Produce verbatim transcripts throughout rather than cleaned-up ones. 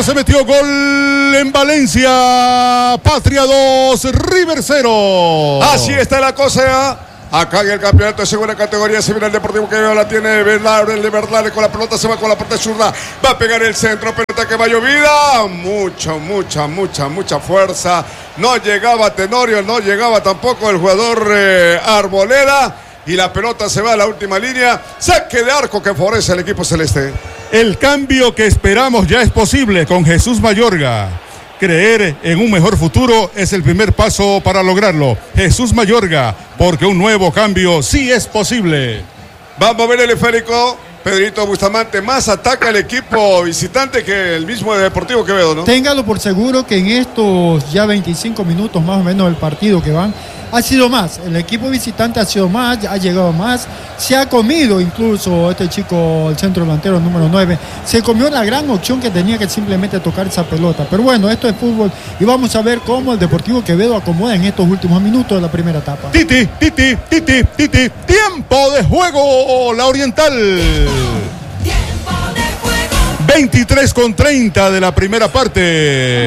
Se metió gol en Valencia. Patria dos, River cero. Así está la cosa. Acá en el campeonato de segunda categoría se viene el Deportivo Quevedo, la tiene Velarde, el de Verdad con la pelota, se va con la parte zurda, va a pegar el centro, pelota que va llovida, mucha, mucha, mucha, mucha fuerza, no llegaba Tenorio, no llegaba tampoco el jugador eh, Arboleda, y la pelota se va a la última línea, saque de arco que favorece al equipo celeste. El cambio que esperamos ya es posible con Jesús Mayorga. Creer en un mejor futuro es el primer paso para lograrlo. Jesús Mayorga, porque un nuevo cambio sí es posible. Vamos a ver el esférico. Pedrito Bustamante más ataca el equipo visitante que el mismo de Deportivo Quevedo, ¿no? Téngalo por seguro que en estos ya veinticinco minutos más o menos del partido que van, ha sido más. El equipo visitante ha sido más, ha llegado más, se ha comido incluso este chico, el centro delantero número nueve, se comió la gran opción que tenía, que simplemente tocar esa pelota. Pero bueno, esto es fútbol y vamos a ver cómo el Deportivo Quevedo acomoda en estos últimos minutos de la primera etapa. Titi, Titi, Titi, Titi, tiempo de juego, la Oriental. Tiempo de juego. veintitrés con treinta de la primera parte.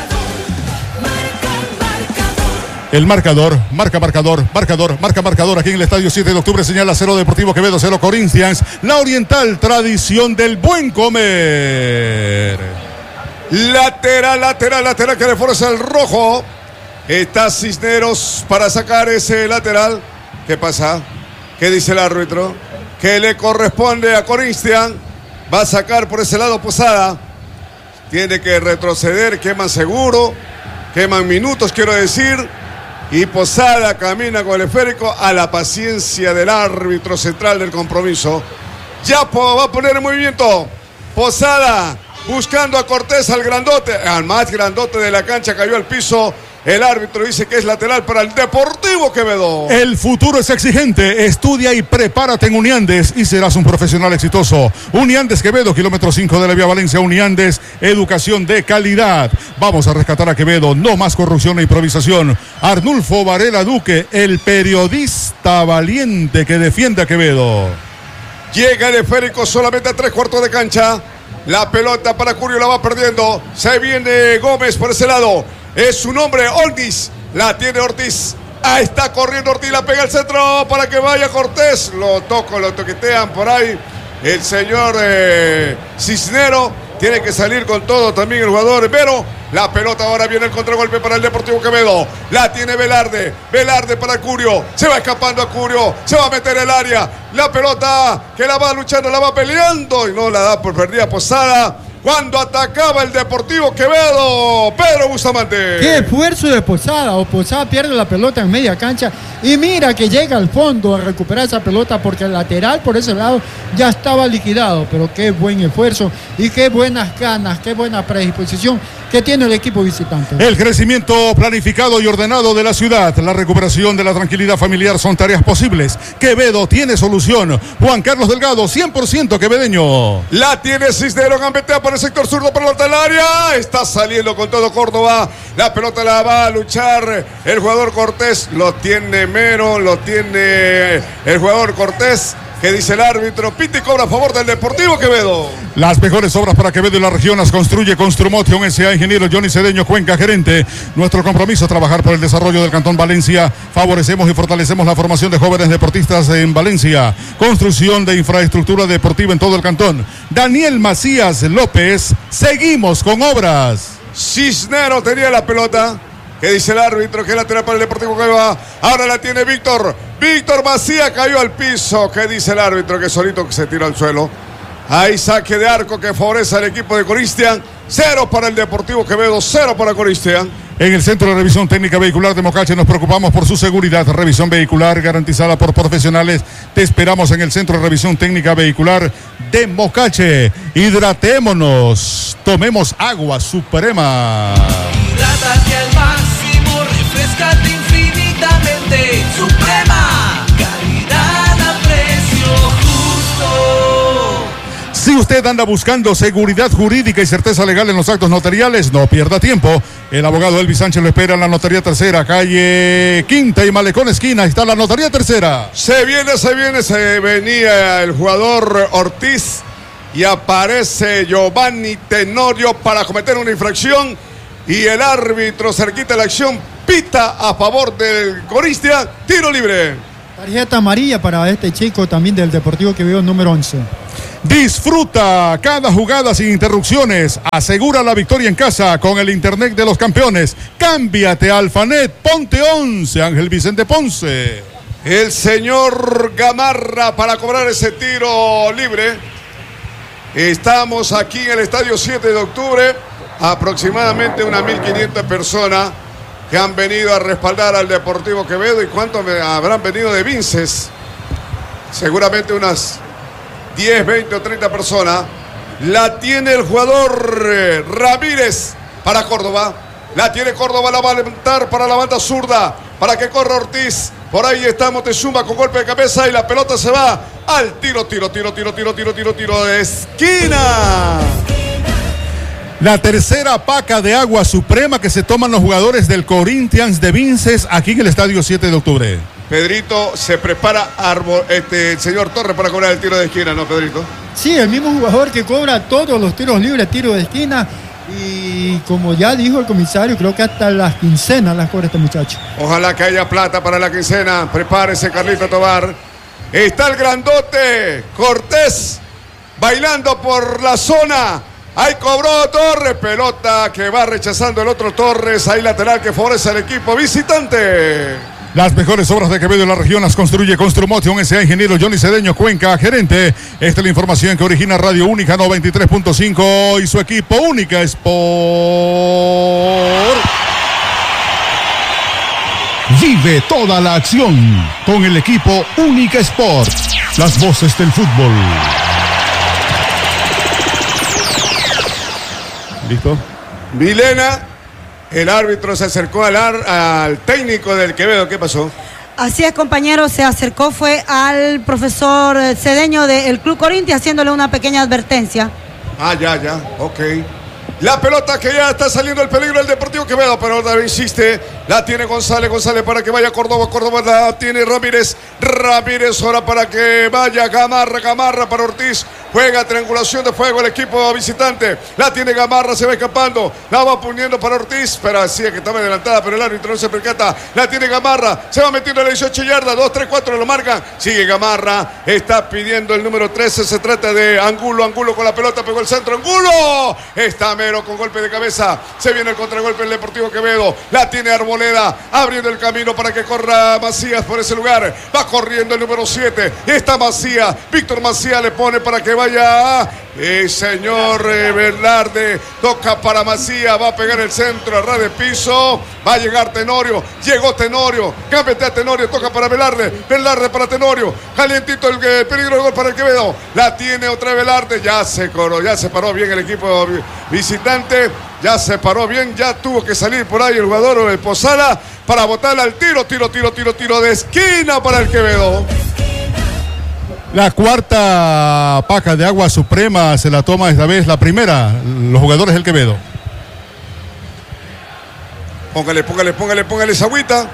El marcador, marca marcador, marcador, marca marcador aquí en el estadio siete de octubre, señala cero Deportivo Quevedo, cero Corinthians. La Oriental, tradición del buen comer. Lateral, lateral, lateral que refuerza el rojo. Está Cisneros para sacar ese lateral. ¿Qué pasa? ¿Qué dice el árbitro? Que le corresponde a Corinthians. Va a sacar por ese lado Posada. Tiene que retroceder, queman seguro, queman minutos, quiero decir. Y Posada camina con el esférico a la paciencia del árbitro central del compromiso. Ya va a poner en movimiento Posada, buscando a Cortés, al grandote, al más grandote de la cancha, cayó al piso. El árbitro dice que es lateral para el Deportivo Quevedo. El futuro es exigente. Estudia y prepárate en Uniandes y serás un profesional exitoso. Uniandes Quevedo, kilómetro cinco de la vía Valencia. Uniandes, educación de calidad. Vamos a rescatar a Quevedo. No más corrupción e improvisación. Arnulfo Varela Duque, el periodista valiente que defiende a Quevedo. Llega el esférico solamente a tres cuartos de cancha. La pelota para Curio, la va perdiendo. Se viene Gómez por ese lado. Es su nombre, Ortiz. La tiene Ortiz. Ahí está corriendo Ortiz. La pega al centro para que vaya Cortés. Lo toco, lo toquetean por ahí. El señor eh, Cisnero. Tiene que salir con todo también el jugador. Pero la pelota ahora viene el contragolpe para el Deportivo Quevedo. La tiene Velarde. Velarde para Curio. Se va escapando a Curio. Se va a meter el área. La pelota que la va luchando, la va peleando. Y no la da por perdida Posada. Cuando atacaba el Deportivo Quevedo, Pedro Bustamante. Qué esfuerzo de Posada. O Posada pierde la pelota en media cancha. Y mira que llega al fondo a recuperar esa pelota, porque el lateral por ese lado ya estaba liquidado. Pero qué buen esfuerzo y qué buenas ganas, qué buena predisposición que tiene el equipo visitante. El crecimiento planificado y ordenado de la ciudad, la recuperación de la tranquilidad familiar son tareas posibles. Quevedo tiene solución. Juan Carlos Delgado, cien por ciento quevedeño. La tiene Cisneros, gambetea por el sector zurdo, por el área. Está saliendo con todo Córdoba. La pelota la va a luchar el jugador Cortés. Lo tiene Mero, lo tiene el jugador Cortés. ¿Qué dice el árbitro? Pita y cobra a favor del Deportivo Quevedo. Las mejores obras para Quevedo y la región las construye Construmotion S A. Ingeniero Johnny Cedeño Cuenca, gerente. Nuestro compromiso es trabajar por el desarrollo del Cantón Valencia. Favorecemos y fortalecemos la formación de jóvenes deportistas en Valencia. Construcción de infraestructura deportiva en todo el cantón. Daniel Macías López, seguimos con obras. Cisnero tenía la pelota. ¿Qué dice el árbitro? Que lateral para el Deportivo Quevedo. Ahora la tiene Víctor. Víctor Macías cayó al piso. ¿Qué dice el árbitro? Que solito que se tiró al suelo. Hay saque de arco que favorece al equipo de Corinthians. Cero para el Deportivo Quevedo, cero para Corinthians. En el Centro de Revisión Técnica Vehicular de Mocache nos preocupamos por su seguridad. Revisión vehicular garantizada por profesionales. Te esperamos en el Centro de Revisión Técnica Vehicular de Mocache. Hidratémonos. Tomemos agua suprema. Hidrátate al máximo, refrescate infinitamente. Suprema, calidad a precio justo. Si usted anda buscando seguridad jurídica y certeza legal en los actos notariales, no pierda tiempo. El abogado Elvis Sánchez lo espera en la Notaría Tercera, calle Quinta y Malecón Esquina. Ahí está la Notaría Tercera. Se viene, se viene, se venía el jugador Ortiz. y aparece Giovanni Tenorio para cometer una infracción y el árbitro cerquita de la acción pita a favor del Corinthians, tiro libre. Tarjeta amarilla para este chico también del Deportivo Quevedo, número once. Disfruta cada jugada sin interrupciones. Asegura la victoria en casa con el internet de los campeones. Cámbiate a Alfanet, ponte once, Ángel Vicente Ponce. El señor Gamarra para cobrar ese tiro libre. Estamos aquí en el estadio siete de octubre. Aproximadamente unas mil quinientas personas que han venido a respaldar al Deportivo Quevedo. ¿Y cuántos habrán venido de Vinces? Seguramente unas diez, veinte o treinta personas. La tiene el jugador eh, Ramírez para Córdoba. La tiene Córdoba, la va a levantar para la banda zurda, para que corra Ortiz. Por ahí está Montezuma con golpe de cabeza y la pelota se va al tiro, tiro, tiro, tiro, tiro, tiro, tiro, tiro de esquina. La tercera paca de agua suprema que se toman los jugadores del Corinthians de Vinces aquí en el estadio siete de octubre. Pedrito, se prepara Arbo, este, el señor Torres para cobrar el tiro de esquina, ¿no, Pedrito? Sí, el mismo jugador que cobra todos los tiros libres, tiro de esquina. Y como ya dijo el comisario, creo que hasta las quincenas las cobra este muchacho. Ojalá que haya plata para la quincena. Prepárese, Carlito Tobar. Está el grandote Cortés bailando por la zona. Ahí cobró Torres, pelota que va rechazando el otro Torres. Ahí lateral que favorece al equipo visitante. Las mejores obras de Quevedo en la región las construye Construmotion S A. Ingeniero Johnny Cedeño Cuenca, gerente. Esta es la información que origina Radio Única noventa y tres punto cinco y su equipo Única Sport. Vive toda la acción con el equipo Única Sport. Las voces del fútbol. ¿Listo? Milena, el árbitro se acercó al, ar, al técnico del Quevedo. ¿Qué pasó? Así es, compañero, se acercó, fue al profesor Cedeño del Club Corinthians haciéndole una pequeña advertencia. Ah, ya, ya, ok. La pelota que ya está saliendo el peligro del Deportivo Quevedo, pero otra vez insiste, la tiene González, González para que vaya Córdoba, Córdoba la tiene Ramírez, Ramírez ahora para que vaya Gamarra, Gamarra para Ortiz, juega triangulación de fuego el equipo visitante, la tiene Gamarra, se va escapando, la va poniendo para Ortiz, pero así es que estaba adelantada, pero el árbitro no se percata, la tiene Gamarra, se va metiendo a la dieciocho yardas, dos, tres, cuatro lo marcan, sigue Gamarra, está pidiendo el número trece, se trata de Angulo, Angulo con la pelota, pegó el centro, Angulo, está Mero con golpe de cabeza, se viene el contragolpe del Deportivo Quevedo, la tiene Arboleda, abriendo el camino para que corra Macías por ese lugar, va corriendo el número siete, está Macías, Víctor Macías le pone para que vaya, el señor eh, Velarde, toca para Macías, va a pegar el centro, a ras de piso, va a llegar Tenorio, llegó Tenorio, cámbiate a Tenorio, toca para Velarde, Velarde para Tenorio, calientito el, el peligro de gol para el Quevedo, la tiene otra vez Velarde, ya se coró, ya se paró bien el equipo visitante, ya se paró bien, ya tuvo que salir por ahí el jugador de Posada para botarla al tiro, tiro, tiro, tiro, tiro de esquina para el Quevedo. La cuarta paca de agua suprema se la toma esta vez la primera, los jugadores del Quevedo. Póngale, póngale, póngale, póngale esa agüita.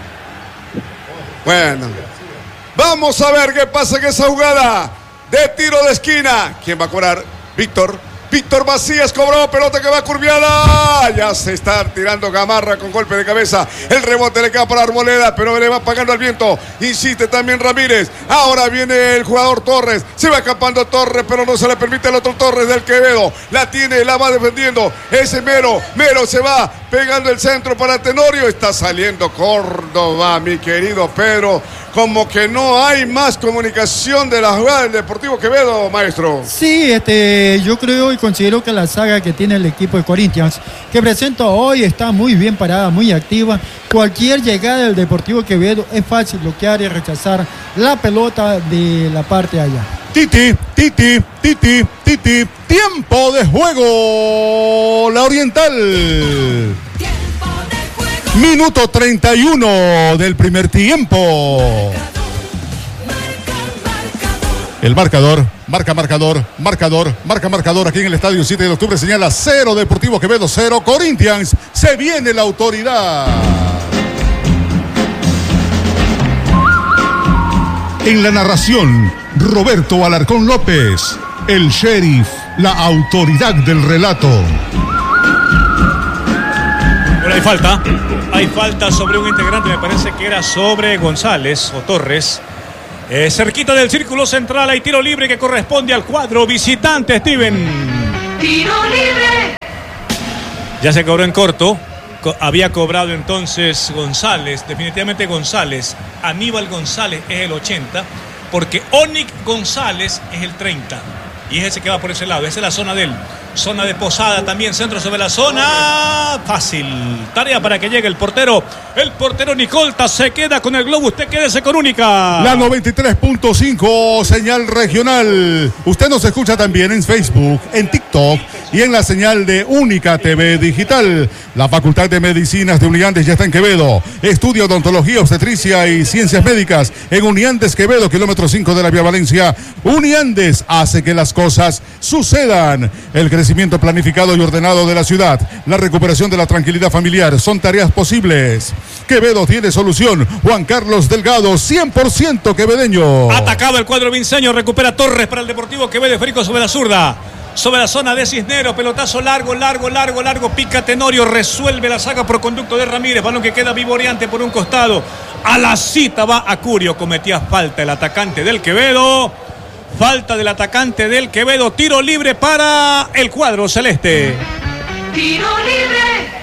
Bueno, vamos a ver qué pasa en esa jugada de tiro de esquina. ¿Quién va a cobrar? Víctor. Víctor Macías cobró, pelota que va curviada. Ya se está tirando Gamarra con golpe de cabeza. El rebote le queda para Arboleda, pero le va pagando al viento. Insiste también Ramírez. Ahora viene el jugador Torres. Se va escapando Torres, pero no se le permite al otro Torres del Quevedo. La tiene, la va defendiendo. Ese Mero. Mero se va pegando el centro para Tenorio. Está saliendo Córdoba, mi querido Pedro. Como que no hay más comunicación de la jugada del Deportivo Quevedo, maestro. Sí, este, yo creo y considero que la saga que tiene el equipo de Corinthians, que presenta hoy, está muy bien parada, muy activa. Cualquier llegada del Deportivo Quevedo es fácil bloquear y rechazar la pelota de la parte de allá. Titi, Titi, Titi, Titi, tiempo de juego, la Oriental. Minuto treinta y uno del primer tiempo. El marcador, marca marcador, marcador, marca marcador aquí en el estadio siete de octubre. Señala cero Deportivo Quevedo, cero Corinthians. Se viene la autoridad. En la narración, Roberto Alarcón López. El Sheriff, la autoridad del relato. Bueno, hay falta. Hay falta sobre un integrante, me parece que era sobre González o Torres. Eh, cerquita del círculo central hay tiro libre que corresponde al cuadro visitante, Steven. Tiro libre. Ya se cobró en corto. Co- había cobrado entonces González, definitivamente González. Aníbal González es el ochenta, porque Onic González es el treinta. Y es ese que va por ese lado. Esa es la zona de él. Zona de Posada también, centro sobre la zona. Fácil. Tarea para que llegue el portero. El portero Nicolta se queda con el globo. Usted quédese con Única. La noventa y tres punto cinco, señal regional. Usted nos escucha también en Facebook, en TikTok y en la señal de Única T V Digital. La Facultad de Medicinas de Uniandes ya está en Quevedo. Estudia odontología, obstetricia y ciencias médicas en Uniandes Quevedo, kilómetro cinco de la Vía Valencia. Uniandes hace que las cosas sucedan. El crecimiento planificado y ordenado de la ciudad, la recuperación de la tranquilidad familiar son tareas posibles. Quevedo tiene solución. Juan Carlos Delgado, cien por ciento quevedeño. Atacaba el cuadro vinceño, recupera Torres para el Deportivo Quevedo, Férico sobre la zurda. Sobre la zona de Cisneros, pelotazo largo, largo, largo, largo, pica Tenorio, resuelve la saga por conducto de Ramírez, balón que queda vivoreante por un costado. A la cita va Acurio, cometía falta el atacante del Quevedo. Falta del atacante del Quevedo, tiro libre para el cuadro celeste. Tiro libre.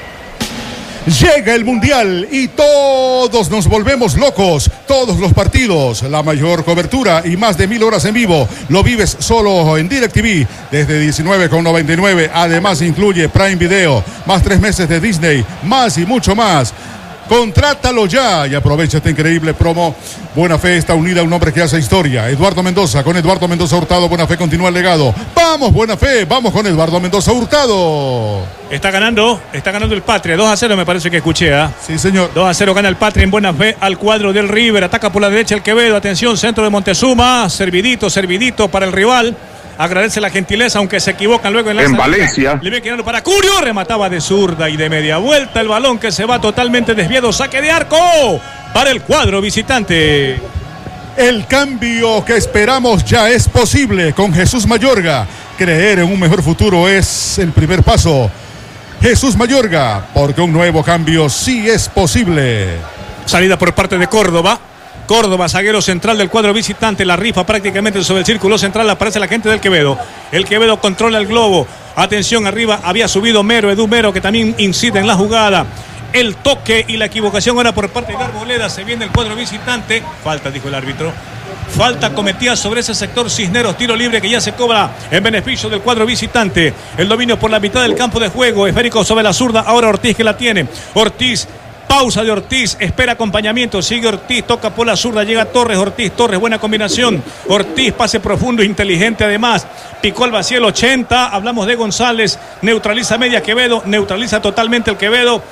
Llega el Mundial y todos nos volvemos locos. Todos los partidos, la mayor cobertura y más de mil horas en vivo. Lo vives solo en DirecTV desde diecinueve con noventa y nueve. Además incluye Prime Video, más tres meses de Disney, más y mucho más. Contrátalo ya y aprovecha esta increíble promo. Buena Fe está unida a un hombre que hace historia. Eduardo Mendoza, con Eduardo Mendoza Hurtado, Buena Fe continúa el legado. Vamos, Buena Fe, vamos con Eduardo Mendoza Hurtado. Está ganando, está ganando el Patria, dos a cero me parece que escuché. ¿eh? Sí, señor. dos a cero gana el Patria en Buena Fe al cuadro del River. Ataca por la derecha el Quevedo, atención, centro de Montezuma. Servidito, servidito para el rival. Agradece la gentileza, aunque se equivocan luego en la En salida. Valencia. Le viene quedando para Curio, remataba de zurda y de media vuelta el balón que se va totalmente desviado. Saque de arco para el cuadro visitante. El cambio que esperamos ya es posible con Jesús Mayorga. Creer en un mejor futuro es el primer paso. Jesús Mayorga, porque un nuevo cambio sí es posible. Salida por parte de Córdoba. Córdoba, zaguero central del cuadro visitante, la rifa prácticamente sobre el círculo central, aparece la gente del Quevedo. El Quevedo controla el globo. Atención, arriba había subido Mero, Edu Mero, que también incide en la jugada. El toque y la equivocación ahora por parte de Arboleda. Se viene el cuadro visitante. Falta, dijo el árbitro. Falta cometida sobre ese sector Cisneros. Tiro libre que ya se cobra en beneficio del cuadro visitante. El dominio por la mitad del campo de juego. Esférico sobre la zurda. Ahora Ortiz que la tiene. Ortiz. Pausa de Ortiz, espera acompañamiento, sigue Ortiz, toca por la zurda, llega Torres, Ortiz, Torres, buena combinación. Ortiz, pase profundo, inteligente además. Picó al vacío el ochenta, hablamos de González, neutraliza media Quevedo, neutraliza totalmente el Quevedo.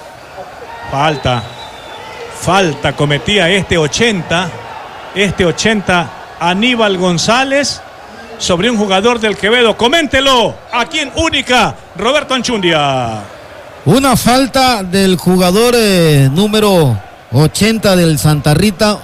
Falta, falta cometía este ochenta, este ochenta, Aníbal González sobre un jugador del Quevedo. Coméntelo, aquí en Única, Roberto Anchundia. Una falta del jugador eh, número ochenta del Santa Rita,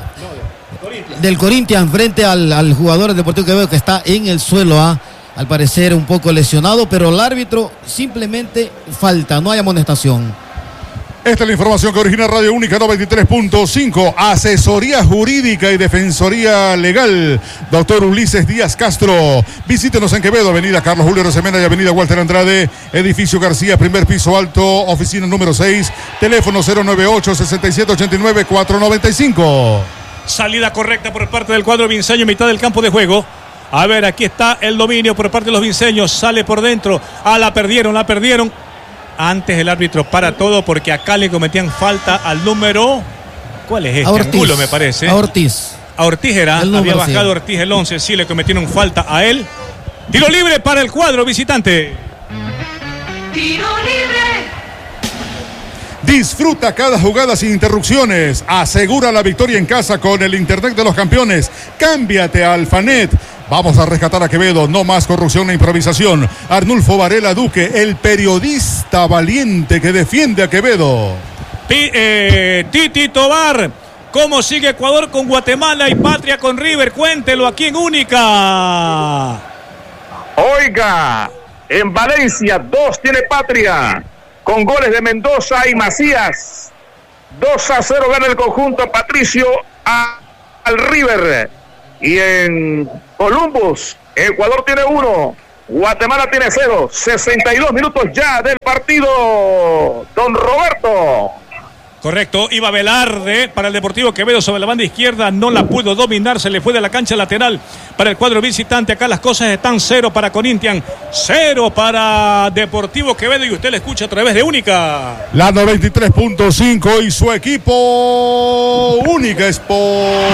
del Corinthians, frente al, al jugador del Deportivo Quevedo que está en el suelo, ¿ah? Al parecer un poco lesionado, pero el árbitro simplemente falta, no hay amonestación. Esta es la información que origina Radio Única noventa y tres punto cinco. Asesoría jurídica y defensoría legal. Doctor Ulises Díaz Castro. Visítenos en Quevedo, avenida Carlos Julio Rosemena y avenida Walter Andrade. Edificio García, primer piso alto, oficina número seis. Teléfono cero nueve ocho, seis siete ocho nueve, cuatro nueve cinco. Salida correcta por parte del cuadro vinceño, mitad del campo de juego. A ver, aquí está el dominio por parte de los vinceños. Sale por dentro. Ah, la perdieron, la perdieron. Antes el árbitro para todo porque acá le cometían falta al número. ¿Cuál es este? A Ortiz, Angulo, me parece. A Ortiz. A Ortiz era. El número, había bajado sí. Ortiz el once. Sí, le cometieron falta a él. Tiro libre para el cuadro visitante. Tiro libre. Disfruta cada jugada sin interrupciones. Asegura la victoria en casa con el Internet de los Campeones. Cámbiate a Alfanet. Vamos a rescatar a Quevedo. No más corrupción e improvisación. Arnulfo Varela Duque, el periodista valiente que defiende a Quevedo. Pi- eh, Titi Tobar. ¿Cómo sigue Ecuador con Guatemala y Patria con River? Cuéntelo aquí en Única. Oiga, en Valencia, dos tiene Patria, con goles de Mendoza y Macías. dos a cero gana el conjunto Patricio a, al River. Y en Columbus, Ecuador tiene uno, Guatemala tiene cero. sesenta y dos minutos ya del partido, don Roberto. Correcto, iba Velarde para el Deportivo Quevedo sobre la banda izquierda, no la pudo dominar, se le fue de la cancha lateral para el cuadro visitante. Acá las cosas están cero para Corinthians, cero para Deportivo Quevedo, y usted le escucha a través de Única. La noventa y tres punto cinco y su equipo Única Sport.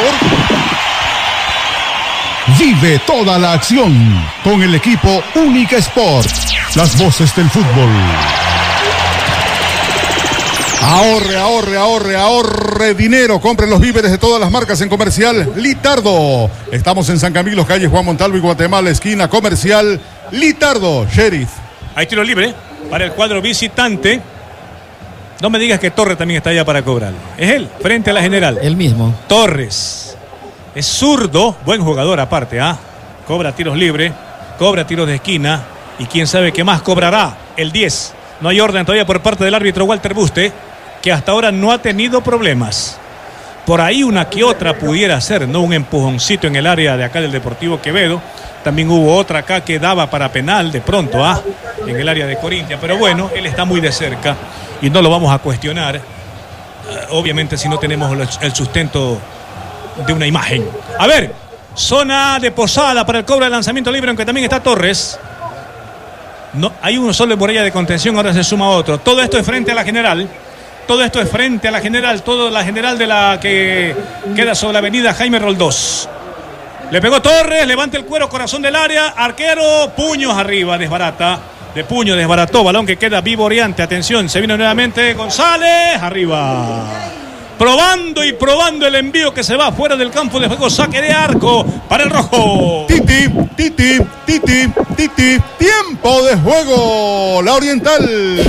Vive toda la acción con el equipo Única Sport. Las voces del fútbol. Ahorre, ahorre, ahorre, ahorre dinero. Compre los víveres de todas las marcas en Comercial Litardo. Estamos en San Camilo, calle Juan Montalvo y Guatemala, esquina Comercial Litardo. Sheriff. Hay tiro libre para el cuadro visitante. No me digas que Torres también está allá para cobrar. Es él, frente a la general. El mismo. Torres. Es zurdo, buen jugador aparte, ¿ah? ¿eh? Cobra tiros libres, cobra tiros de esquina. Y quién sabe qué más cobrará. El diez. No hay orden todavía por parte del árbitro Walter Buste, que hasta ahora no ha tenido problemas. Por ahí una que otra pudiera ser, ¿no? Un empujoncito en el área de acá del Deportivo Quevedo. También hubo otra acá que daba para penal de pronto, ¿ah? En el área de Corinthians. Pero bueno, él está muy de cerca y no lo vamos a cuestionar. Uh, obviamente si no tenemos el sustento de una imagen. A ver, zona de Posada para el cobro de lanzamiento libre, aunque también está Torres. No, hay uno solo en muralla de contención, ahora se suma otro. Todo esto es frente a la general. Todo esto es frente a la general. Todo la general de la que queda sobre la avenida Jaime Roldós. Le pegó Torres, levanta el cuero, corazón del área. Arquero, puños arriba, desbarata. De puño desbarató, balón que queda vivoreante. Atención, se vino nuevamente González, arriba. Probando y probando el envío que se va fuera del campo de juego. Saque de arco para el rojo. Titi, Titi, Titi, Titi. Tiempo de juego. La Oriental.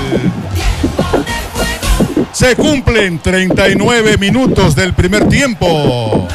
Se cumplen treinta y nueve minutos del primer tiempo.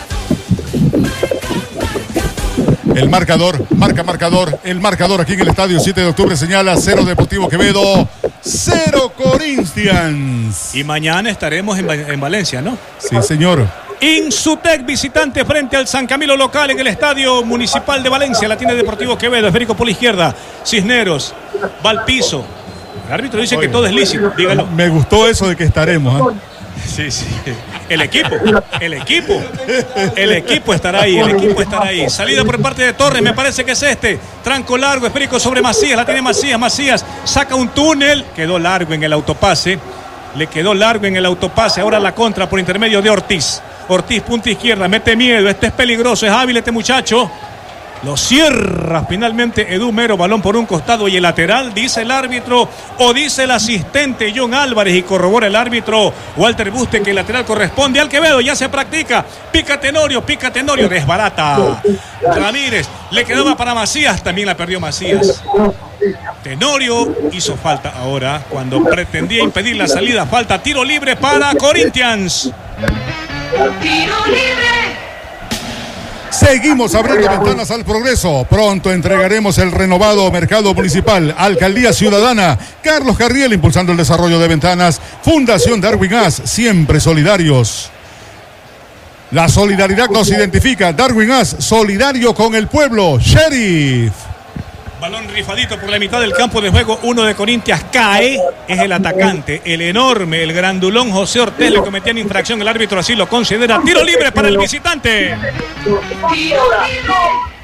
El marcador, marca marcador, el marcador aquí en el estadio siete de octubre señala cero Deportivo Quevedo, cero Corinthians. Y mañana estaremos en, en Valencia, ¿no? Sí, señor. Insutec visitante frente al San Camilo local en el estadio municipal de Valencia. La tiene Deportivo Quevedo, esférico por la izquierda. Cisneros, va al piso. El árbitro dice Oye, que todo es lícito, dígalo. Me gustó eso de que estaremos, ¿eh? Sí, sí. El equipo, el equipo, el equipo estará ahí, el equipo estará ahí. Salida por parte de Torres, me parece que es este. Tranco largo, esférico sobre Macías, la tiene Macías, Macías saca un túnel, quedó largo en el autopase, le quedó largo en el autopase. Ahora la contra por intermedio de Ortiz. Ortiz, punta izquierda, mete miedo, este es peligroso, es hábil este muchacho. Lo cierra finalmente Edu Mero, balón por un costado y el lateral, dice el árbitro o dice el asistente John Álvarez, y corrobora el árbitro Walter Buste que el lateral corresponde al Quevedo. Ya se practica, pica Tenorio, pica Tenorio, desbarata Ramírez, le quedaba para Macías, también la perdió Macías. Tenorio hizo falta ahora cuando pretendía impedir la salida, falta, tiro libre para Corinthians. Tiro libre. Seguimos abriendo ventanas al progreso. Pronto entregaremos el renovado mercado municipal. Alcaldía Ciudadana. Carlos Carriel impulsando el desarrollo de ventanas. Fundación Darwin Gas, siempre solidarios. La solidaridad nos identifica. Darwin Gas, solidario con el pueblo. Sheriff. Balón rifadito por la mitad del campo de juego. Uno de Corinthians cae. Es el atacante, el enorme, el grandulón José Ortez. Le cometían infracción. El árbitro así lo considera. Tiro libre para el visitante. Tiro libre.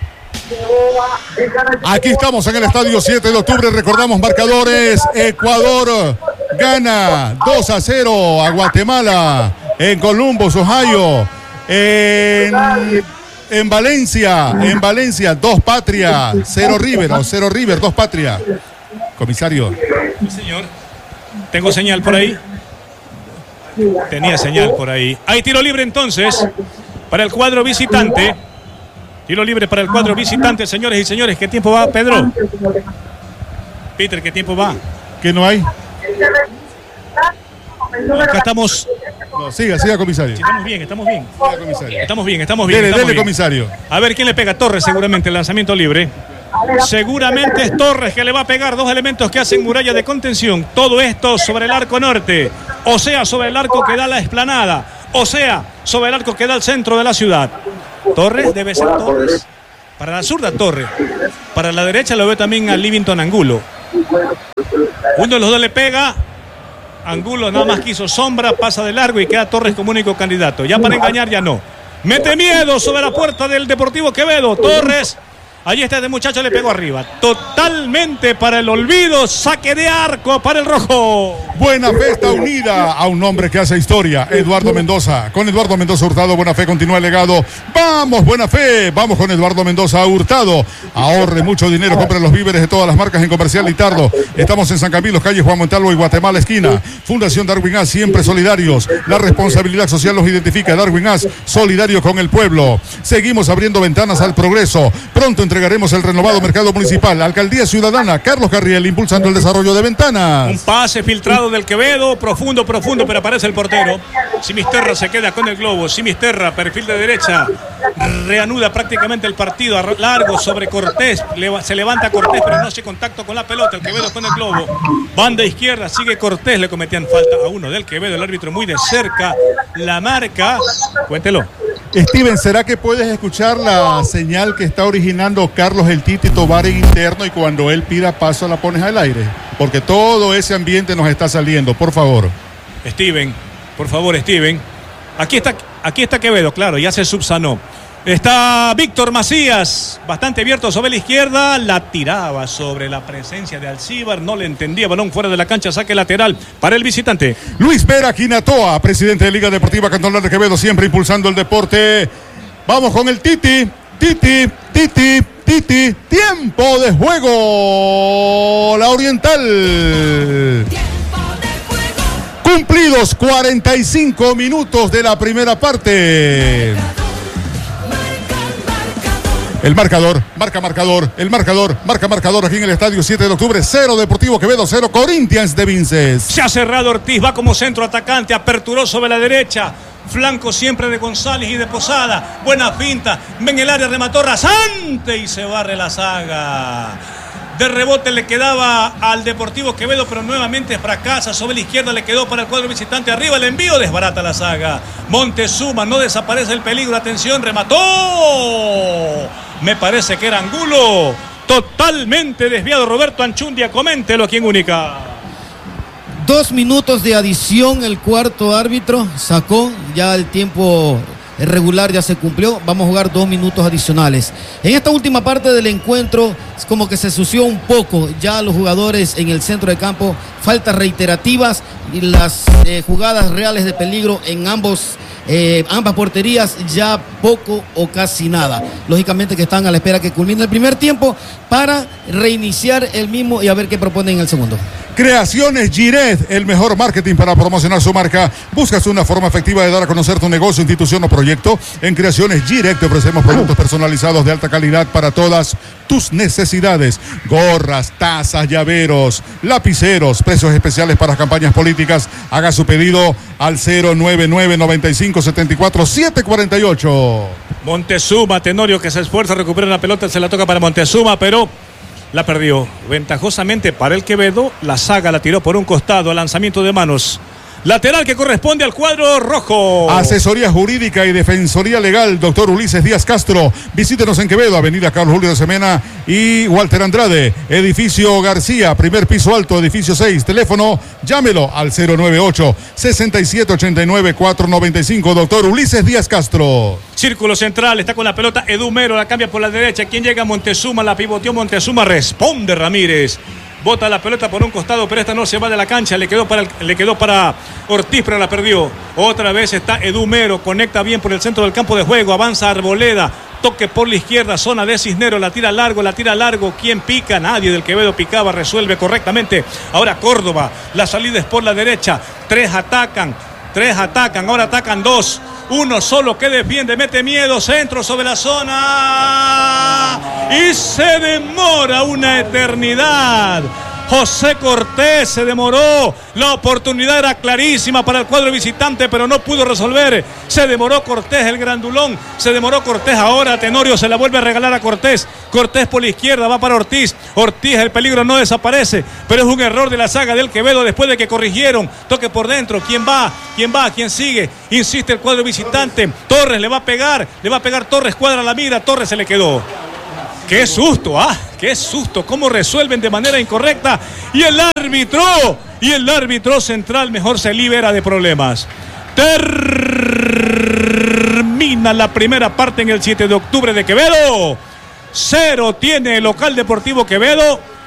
Aquí estamos en el estadio siete de octubre. Recordamos marcadores. Ecuador gana dos a cero a Guatemala. En Columbus, Ohio. En... En Valencia, en Valencia, dos Patria, cero River, o cero River, dos Patria. Comisario. Sí, señor. Tengo señal por ahí. Tenía señal por ahí. Hay tiro libre entonces para el cuadro visitante. Tiro libre para el cuadro visitante, señores y señores. ¿Qué tiempo va, Pedro? Peter, ¿qué tiempo va? ¿Qué no hay? Acá estamos No, siga, siga, comisario. Sí, estamos bien, estamos bien. Siga, comisario. Estamos bien, estamos bien. Dele, estamos dele, bien. comisario. A ver quién le pega. Torres, seguramente, el lanzamiento libre. Seguramente es Torres que le va a pegar, dos elementos que hacen muralla de contención. Todo esto sobre el arco norte, o sea, sobre el arco que da la explanada, o sea, sobre el arco que da el centro de la ciudad. Torres debe ser Torres. Para la zurda, Torres. Para la derecha lo veo también a Livington Angulo. Uno de los dos le pega. Angulo nada más quiso sombra, pasa de largo y queda Torres como único candidato. Ya para engañar ya no. Mete miedo sobre la puerta del Deportivo Quevedo. Torres. Allí está este muchacho, le pegó arriba. Totalmente para el olvido. Saque de arco para el rojo. Buena Fe está unida a un hombre que hace historia, Eduardo Mendoza. Con Eduardo Mendoza Hurtado, Buena Fe continúa el legado. Vamos, Buena Fe. Vamos con Eduardo Mendoza Hurtado. Ahorre mucho dinero, compre los víveres de todas las marcas en Comercial Litardo. Estamos en San Camilo, calle Juan Montalvo y Guatemala, esquina. Fundación Darwin As, siempre solidarios. La responsabilidad social los identifica. Darwin As, solidario con el pueblo. Seguimos abriendo ventanas al progreso. Pronto entregaremos el renovado mercado municipal. Alcaldía Ciudadana, Carlos Carriel, impulsando el desarrollo de ventanas. Un pase filtrado del Quevedo, profundo, profundo, pero aparece el portero. Simisterra se queda con el globo. Simisterra, perfil de derecha, reanuda prácticamente el partido. Largo sobre Cortés, se levanta Cortés, pero no hace contacto con la pelota. El Quevedo con el globo. Banda izquierda, sigue Cortés, le cometían falta a uno del Quevedo. El árbitro muy de cerca la marca. Cuéntelo. Steven, ¿será que puedes escuchar la señal que está originando Carlos el Titi Tobar en interno y cuando él pida paso la pones al aire? Porque todo ese ambiente nos está saliendo, por favor. Steven, por favor, Steven. Aquí está, aquí está Quevedo, claro, ya se subsanó. Está Víctor Macías, bastante abierto sobre la izquierda, la tiraba sobre la presencia de Alcíbar, no le entendía, balón fuera de la cancha, saque lateral para el visitante. Luis Vera Quinatoa, presidente de Liga Deportiva Cantonal de Quevedo, siempre impulsando el deporte. Vamos con el Titi, Titi, Titi, Titi, tiempo de juego, la Oriental. Cumplidos cuarenta y cinco minutos de la primera parte. El marcador, marca marcador, el marcador, marca marcador aquí en el estadio siete de octubre, cero Deportivo Quevedo, cero Corinthians de Vinces. Se ha cerrado Ortiz, va como centro atacante, aperturó sobre la derecha, flanco siempre de González y de Posada, buena finta, ven el área, remató rasante y se barre la saga. De rebote le quedaba al Deportivo Quevedo, pero nuevamente fracasa. Sobre la izquierda le quedó para el cuadro visitante. Arriba el envío, desbarata la saga. Montezuma, no desaparece el peligro. Atención, remató. Me parece que era Angulo. Totalmente desviado Roberto Anchundia. Coméntelo aquí en Única. Dos minutos de adición, el cuarto árbitro sacó ya el tiempo regular, ya se cumplió. Vamos a jugar dos minutos adicionales. En esta última parte del encuentro es como que se sució un poco ya los jugadores en el centro de campo, faltas reiterativas y las eh, jugadas reales de peligro en ambos eh, ambas porterías ya poco o casi nada. Lógicamente que están a la espera que culmine el primer tiempo para reiniciar el mismo y a ver qué proponen en el segundo. Creaciones Giret, el mejor marketing para promocionar su marca. ¿Buscas una forma efectiva de dar a conocer tu negocio, institución o proyecto? En Creaciones Giret te ofrecemos productos personalizados de alta calidad para todas tus necesidades. Gorras, tazas, llaveros, lapiceros, precios especiales para campañas políticas. Haga su pedido al cero nueve nueve, noventa y cinco, setenta y cuatro, setecientos cuarenta y ocho. Montezuma, Tenorio que se esfuerza a recuperar la pelota, se la toca para Montezuma, pero la perdió. Ventajosamente para el Quevedo, la saga la tiró por un costado, al lanzamiento de manos. Lateral que corresponde al cuadro rojo. Asesoría jurídica y defensoría legal, doctor Ulises Díaz Castro. Visítenos en Quevedo, avenida Carlos Julio de Semena y Walter Andrade. Edificio García, primer piso alto, edificio seis. Teléfono, llámelo al cero nueve ocho, sesenta y siete, ochenta y nueve, cuatrocientos noventa y cinco. Doctor Ulises Díaz Castro. Círculo central, está con la pelota Edu Mero, la cambia por la derecha. ¿Quién llega? Montezuma, la pivoteó Montezuma, responde Ramírez. Bota la pelota por un costado, pero esta no se va de la cancha. Le quedó para, el, le quedó para Ortiz, pero la perdió. Otra vez está Edu Mero, conecta bien por el centro del campo de juego. Avanza Arboleda, toque por la izquierda, zona de Cisnero. La tira largo, la tira largo. ¿Quién pica? Nadie del Quevedo picaba, resuelve correctamente. Ahora Córdoba, la salida es por la derecha. Tres atacan, tres atacan, ahora atacan dos. Uno solo que defiende, mete miedo, centro sobre la zona y se demora una eternidad. José Cortés se demoró. La oportunidad era clarísima para el cuadro visitante, pero no pudo resolver. Se demoró Cortés, el grandulón. Se demoró Cortés. Ahora Tenorio se la vuelve a regalar a Cortés. Cortés por la izquierda, va para Ortiz. Ortiz, el peligro no desaparece, pero es un error de la saga del Quevedo después de que corrigieron. Toque por dentro. ¿Quién va? ¿Quién va? ¿Quién sigue? Insiste el cuadro visitante. Torres le va a pegar. Le va a pegar Torres. Cuadra la mira. Torres se le quedó. ¡Qué susto! ¡Ah! ¡Qué susto! ¿Cómo resuelven de manera incorrecta? Y el árbitro, y el árbitro central mejor se libera de problemas. Termina la primera parte en el siete de octubre de Quevedo. Cero tiene el local Deportivo Quevedo.